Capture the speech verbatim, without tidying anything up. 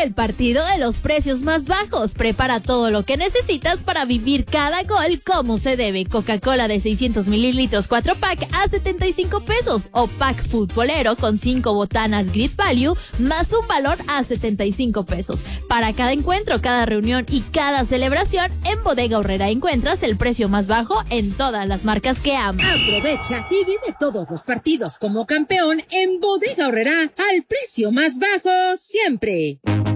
el partido de los precios más bajos. Prepara todo lo que necesitas para vivir cada gol como se debe. Coca-Cola de seiscientos mililitros cuatro pack a setenta y cinco pesos o pack futbolero con cinco botanas Great Value más un valor a setenta y cinco pesos. Para cada encuentro, cada reunión y cada celebración, en Bodega Aurrerá encuentras el precio más bajo en todas las marcas que amas. Aprovecha y vive todos los partidos como campeón en Bodega Aurrerá al precio más bajo siempre.